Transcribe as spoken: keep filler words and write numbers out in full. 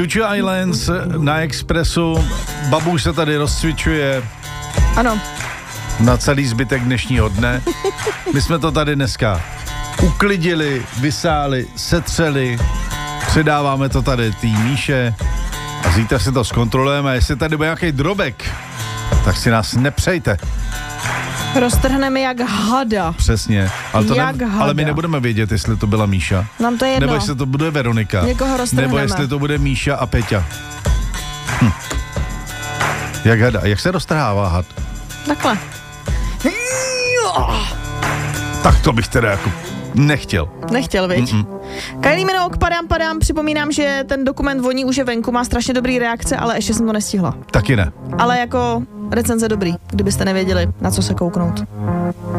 Future Islands na Expressu. Babu se tady rozcvičuje. Ano. Na celý zbytek dnešního dne. My jsme to tady dneska uklidili, vysáli, setřeli. Předáváme to tady tý Míše. A zítra si to zkontrolujeme. Jestli tady bude nějaký drobek, tak si nás nepřejte. Roztrhneme jak hada. Přesně. Ale, to jak ne, hada. ale my nebudeme vědět, jestli to byla Míša. Nám to je jedno. Nebo jestli to bude Veronika. Někoho roztrhneme. Nebo jestli to bude Míša a Peťa. Hm. Jak hada. Jak se roztrhává had? Takhle. Tak to bych teda jako nechtěl. Nechtěl, viď? Mm-mm. Kylie Minogue, padám, padám. Připomínám, že ten dokument voní už je venku, má strašně dobrý reakce, ale ještě jsem to nestihla. Taky ne. Ale jako recenze dobrý, kdybyste nevěděli, na co se kouknout.